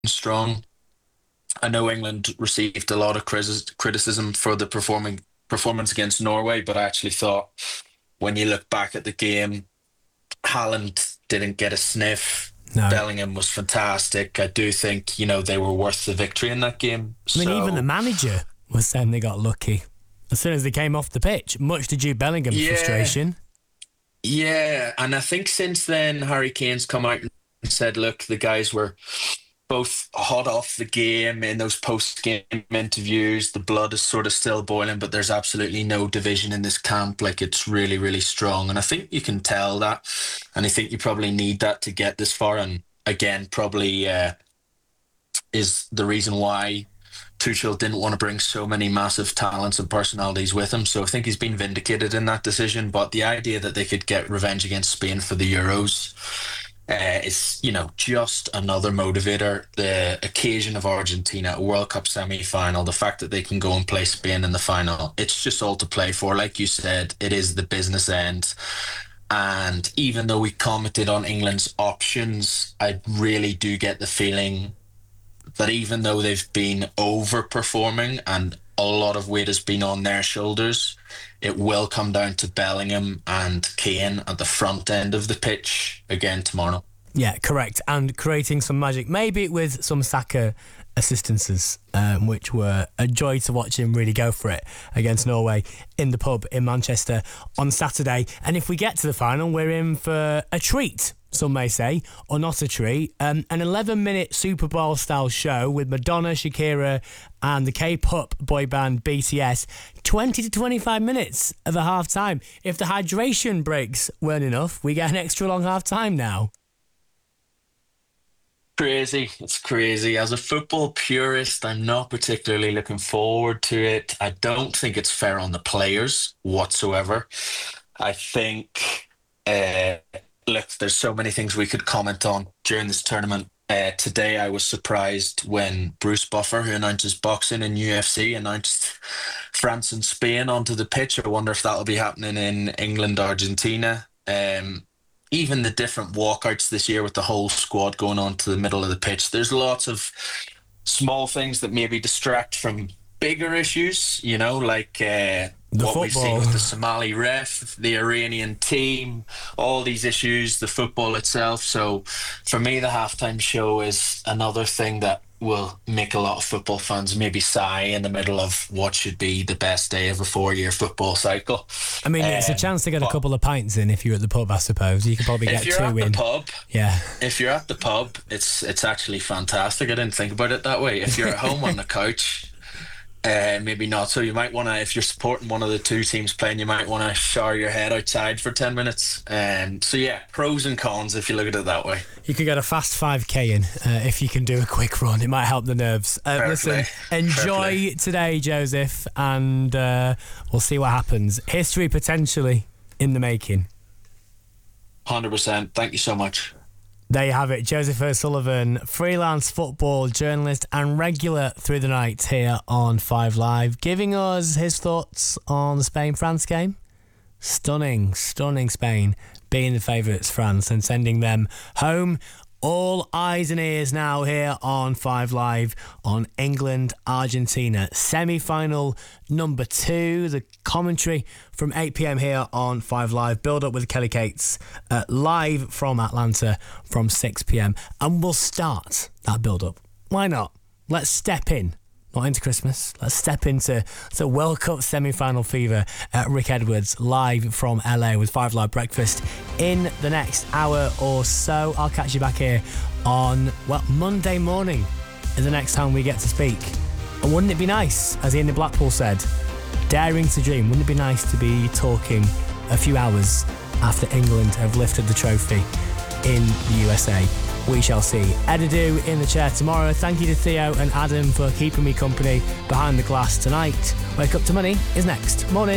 strong. I know England received a lot of criticism for the performance against Norway, but I actually thought when you look back at the game, Haaland didn't get a sniff. No. Bellingham was fantastic. I do think, they were worth the victory in that game. I mean, even the manager was saying they got lucky as soon as they came off the pitch, much to Jude Bellingham's frustration. Yeah, and I think since then, Harry Kane's come out and said, look, the guys were both hot off the game in those post-game interviews. The blood is sort of still boiling, but there's absolutely no division in this camp. Like, it's really, really strong. And I think you can tell that. And I think you probably need that to get this far. And again, probably is the reason why Tuchel didn't want to bring so many massive talents and personalities with him. So I think he's been vindicated in that decision. But the idea that they could get revenge against Spain for the Euros is, just another motivator. The occasion of Argentina, a World Cup semi-final, the fact that they can go and play Spain in the final, it's just all to play for. Like you said, it is the business end. And even though we commented on England's options, I really do get the feeling that even though they've been overperforming and a lot of weight has been on their shoulders, it will come down to Bellingham and Kane at the front end of the pitch again tomorrow. Yeah, correct. And creating some magic, maybe with some Saka assistances, which were a joy to watch him really go for it against Norway in the pub in Manchester on Saturday. And if we get to the final, we're in for a treat, some may say, or not a treat. An 11-minute Super Bowl-style show with Madonna, Shakira and the K-pop boy band BTS. 20 to 25 minutes of a half-time. If the hydration breaks weren't enough, we get an extra long half-time now. Crazy. It's crazy. As a football purist, I'm not particularly looking forward to it. I don't think it's fair on the players whatsoever. I think... Look, there's so many things we could comment on during this tournament. Today, I was surprised when Bruce Buffer, who announces boxing in UFC, announced France and Spain onto the pitch. I wonder if that'll be happening in England, Argentina. Even the different walkouts this year with the whole squad going on to the middle of the pitch. There's lots of small things that maybe distract from bigger issues, like what we've seen with the Somali ref, the Iranian team, all these issues, the football itself. So for me, the halftime show is another thing that will make a lot of football fans maybe sigh in the middle of what should be the best day of a 4-year football cycle. I mean, it's a chance to get a couple of pints in if you're at the pub, I suppose. You can probably get 2 in. If you're at the pub, it's actually fantastic. I didn't think about it that way. If you're at home on the couch, maybe not. So you might want to, if you're supporting one of the two teams playing, you might want to shower your head outside for 10 minutes. So yeah, pros and cons if you look at it that way. You could get a fast 5k in if you can do a quick run. It might help the nerves. Listen, enjoy today, Joseph, and we'll see what happens. History potentially in the making. 100%. Thank you so much. There you have it, Joseph O'Sullivan, freelance football journalist and regular through the night here on 5 Live, giving us his thoughts on the Spain-France game. Stunning Spain being the favourites, France, and sending them home. All eyes and ears now here on 5 Live on England-Argentina. Semi-final number 2. The commentary from 8 p.m. here on 5 Live. Build up with Kelly Cates live from Atlanta from 6 p.m. And we'll start that build up. Why not? Let's step in. Not into Christmas. Let's step into World Cup semi-final fever at Rick Edwards live from LA with 5 Live Breakfast in the next hour or so. I'll catch you back here on, Monday morning is the next time we get to speak. And wouldn't it be nice, as Ian in Blackpool said, daring to dream, wouldn't it be nice to be talking a few hours after England have lifted the trophy in the USA? We shall see. Edadu in the chair tomorrow. Thank you to Theo and Adam for keeping me company behind the glass tonight. Wake Up to Money is next. Morning.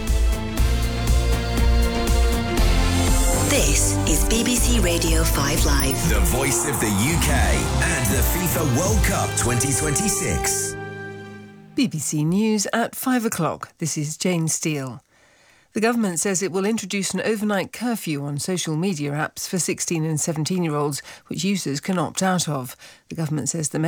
This is BBC Radio 5 Live. The voice of the UK and the FIFA World Cup 2026. BBC News at 5 o'clock. This is Jane Steele. The government says it will introduce an overnight curfew on social media apps for 16 and 17-year-olds, which users can opt out of. The government says the